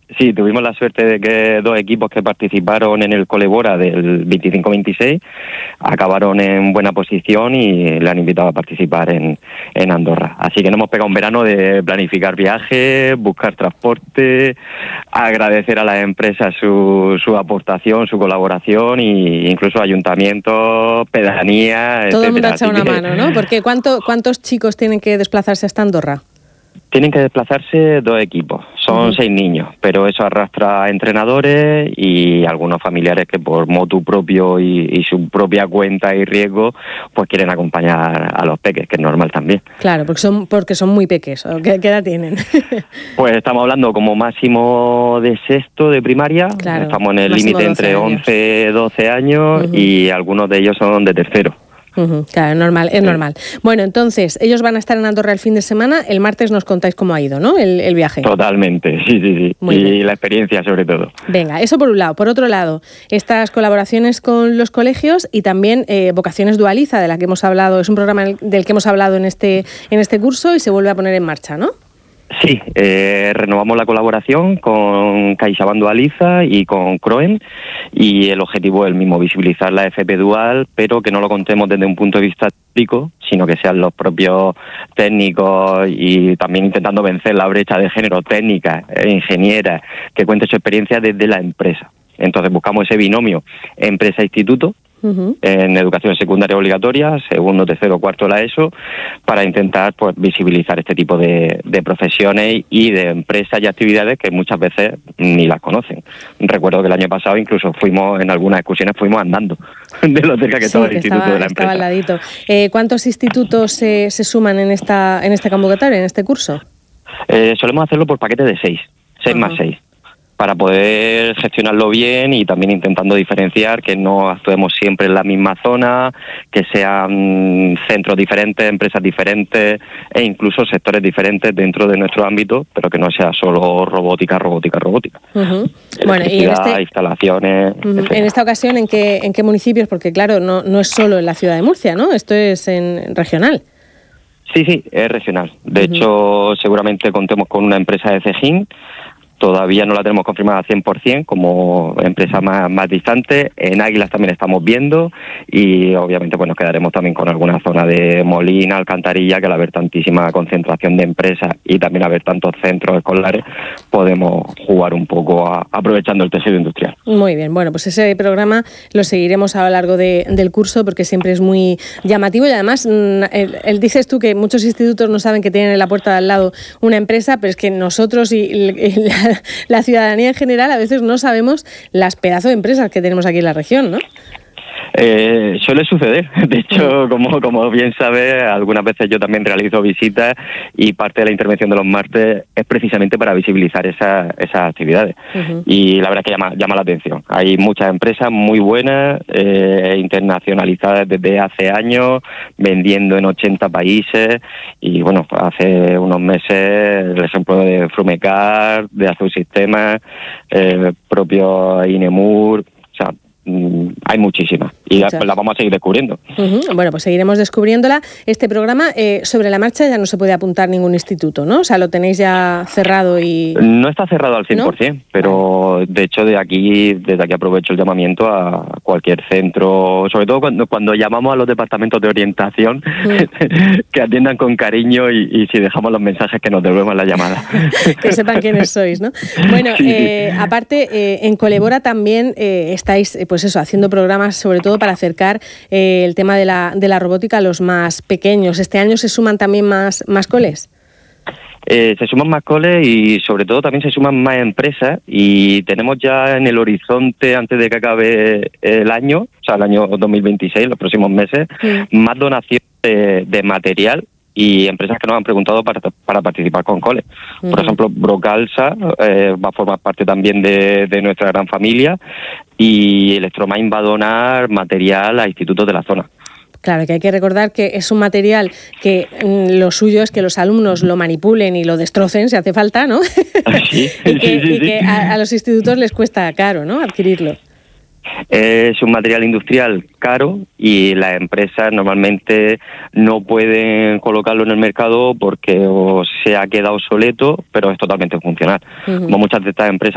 Sí, tuvimos la suerte de que 2 equipos que participaron en el Colebora del 25-26 acabaron en buena posición y le han invitado a participar en Andorra. Así que nos hemos pegado un verano de planificar viajes, buscar transporte, agradecer a las empresas su aportación, su colaboración e incluso ayuntamientos, pedanías, Todo el mundo etcétera. ha echado una mano, ¿no? Porque ¿cuántos chicos tienen que desplazarse hasta Andorra? Tienen que desplazarse 2 equipos, son 6 niños, pero eso arrastra a entrenadores y algunos familiares que por motu propio y su propia cuenta y riesgo, pues quieren acompañar a los peques, que es normal también. Claro, porque son muy peques. ¿Qué edad tienen? Pues estamos hablando como máximo de sexto de primaria, Claro, estamos en el límite entre 11 y 12 años y algunos de ellos son de tercero. Claro, es normal. Bueno, entonces, ellos van a estar en Andorra el fin de semana. El martes nos contáis cómo ha ido, ¿no? El viaje. Totalmente, sí. Muy bien. La experiencia, sobre todo. Venga, eso por un lado. Por otro lado, estas colaboraciones con los colegios y también Vocaciones Dualiza, de la que hemos hablado. Es un programa del que hemos hablado en este curso y se vuelve a poner en marcha, ¿no? Sí, renovamos la colaboración con CaixaBank Dualiza y con CROEN y el objetivo es el mismo, visibilizar la FP Dual, pero que no lo contemos desde un punto de vista técnico, sino que sean los propios técnicos y también intentando vencer la brecha de género, técnicas, ingenieras, que cuenten su experiencia desde la empresa. Entonces buscamos ese binomio empresa-instituto, en educación secundaria obligatoria, segundo, tercero, cuarto de la ESO, para intentar pues visibilizar este tipo de profesiones y de empresas y actividades que muchas veces ni las conocen. Recuerdo que el año pasado incluso fuimos en algunas excursiones andando de lo cerca que estaba el instituto de la empresa. Estaba al ladito. ¿Cuántos institutos se suman en esta convocatoria, en este curso? Solemos hacerlo por paquete de 6 más 6. Para poder gestionarlo bien y también intentando diferenciar, que no actuemos siempre en la misma zona, que sean centros diferentes, empresas diferentes e incluso sectores diferentes dentro de nuestro ámbito, pero que no sea solo robótica. Bueno, y instalaciones. En esta ocasión, ¿en qué municipios? Porque claro, no es solo en la ciudad de Murcia, ¿no? Esto es en regional. Sí, es regional. De hecho, seguramente contemos con una empresa de Cejín. Todavía no la tenemos confirmada al 100% como empresa más distante. En Águilas también estamos viendo y obviamente pues nos quedaremos también con alguna zona de Molina, Alcantarilla, que al haber tantísima concentración de empresas y también haber tantos centros escolares, podemos jugar un poco aprovechando el tejido industrial. Muy bien, bueno, pues ese programa lo seguiremos a lo largo del curso porque siempre es muy llamativo y además dices tú que muchos institutos no saben que tienen en la puerta de al lado una empresa, pero es que nosotros y la ciudadanía en general a veces no sabemos las pedazos de empresas que tenemos aquí en la región, ¿no? Suele suceder. De hecho, como bien sabes, algunas veces yo también realizo visitas y parte de la intervención de los martes es precisamente para visibilizar esas actividades. Y la verdad es que llama la atención. Hay muchas empresas muy buenas, internacionalizadas desde hace años, vendiendo en 80 países y bueno, hace unos meses el ejemplo de Frumecar, de Azul Sistemas, propio Inemur, o sea, hay muchísimas y la vamos a seguir descubriendo. Bueno, pues seguiremos descubriéndola. Este programa, sobre la marcha ya no se puede apuntar ningún instituto, ¿no? O sea, lo tenéis ya cerrado y... No está cerrado al 100%, ¿no? Pero de hecho desde aquí aprovecho el llamamiento a cualquier centro, sobre todo cuando llamamos a los departamentos de orientación, que atiendan con cariño y si dejamos los mensajes que nos devuelvan la llamada. Que sepan quiénes sois, ¿no? Bueno, aparte, en Colebora también estáis, pues eso, haciendo programas sobre todo para acercar el tema de la robótica a los más pequeños. ¿Este año se suman también más coles? Se suman más coles y sobre todo también se suman más empresas y tenemos ya en el horizonte, antes de que acabe el año, o sea el año 2026, los próximos meses, más donaciones de material y empresas que nos han preguntado para participar con coles. Por ejemplo, Brocalsa va a formar parte también de nuestra gran familia y Electromain va a donar material a institutos de la zona. Claro, que hay que recordar que es un material que lo suyo es que los alumnos lo manipulen y lo destrocen si hace falta, ¿no? Sí, y que a los institutos les cuesta caro, ¿no?, adquirirlo. Es un material industrial caro y las empresas normalmente no pueden colocarlo en el mercado porque o se ha quedado obsoleto, pero es totalmente funcional. Como muchas de estas empresas